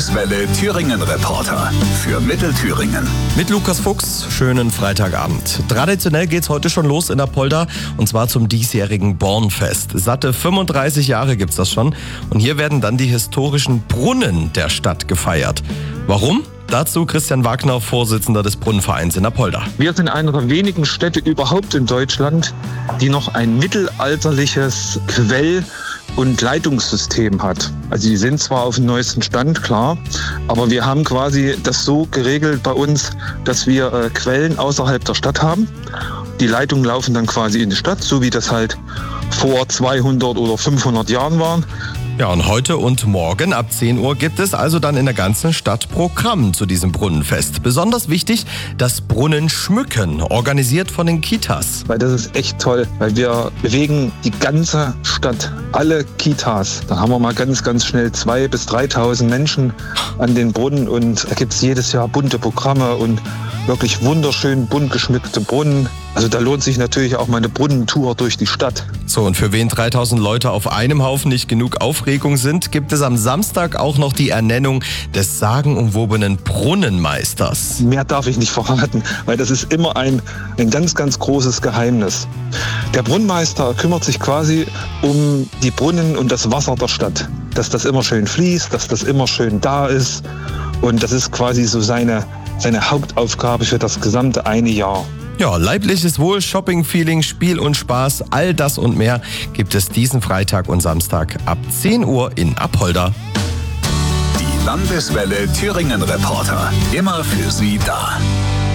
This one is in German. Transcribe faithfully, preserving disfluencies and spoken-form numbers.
Landeswelle Thüringen Reporter für Mittelthüringen. Mit Lukas Fuchs, schönen Freitagabend. Traditionell geht's heute schon los in Apolda und zwar zum diesjährigen Bornfest. Satte fünfunddreißig Jahre gibt's das schon und hier werden dann die historischen Brunnen der Stadt gefeiert. Warum? Dazu Christian Wagner, Vorsitzender des Brunnenvereins in Apolda. Wir sind eine der wenigen Städte überhaupt in Deutschland, die noch ein mittelalterliches Quell- und Leitungssystem hat. Also die sind zwar auf dem neuesten Stand, klar, aber wir haben quasi das so geregelt bei uns, dass wir äh, Quellen außerhalb der Stadt haben. Die Leitungen laufen dann quasi in die Stadt, so wie das halt vor zweihundert oder fünfhundert Jahren waren. Ja, und heute und morgen ab zehn Uhr gibt es also dann in der ganzen Stadt Programm zu diesem Brunnenfest. Besonders wichtig, das Brunnenschmücken, organisiert von den Kitas. Weil das ist echt toll, weil wir bewegen die ganze Stadt, alle Kitas. Da haben wir mal ganz, ganz schnell zweitausend bis dreitausend Menschen an den Brunnen und da gibt es jedes Jahr bunte Programme und wirklich wunderschön bunt geschmückte Brunnen. Also da lohnt sich natürlich auch mal eine Brunnentour durch die Stadt. So, und für wen dreitausend Leute auf einem Haufen nicht genug Aufregung sind, gibt es am Samstag auch noch die Ernennung des sagenumwobenen Brunnenmeisters. Mehr darf ich nicht verraten, weil das ist immer ein, ein ganz, ganz großes Geheimnis. Der Brunnenmeister kümmert sich quasi um die Brunnen und das Wasser der Stadt. Dass das immer schön fließt, dass das immer schön da ist. Und das ist quasi so seine, seine Hauptaufgabe für das gesamte eine Jahr. Ja, leibliches Wohl, Shopping-Feeling, Spiel und Spaß, all das und mehr gibt es diesen Freitag und Samstag ab zehn Uhr in Apolda. Die Landeswelle Thüringen Reporter, immer für Sie da.